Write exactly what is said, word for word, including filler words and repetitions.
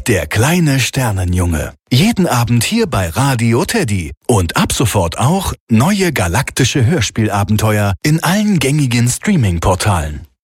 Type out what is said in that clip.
der kleine Sternenjunge. Jeden Abend hier bei Radio Teddy. Und ab sofort auch neue galaktische Hörspielabenteuer in allen gängigen Streaming-Portalen.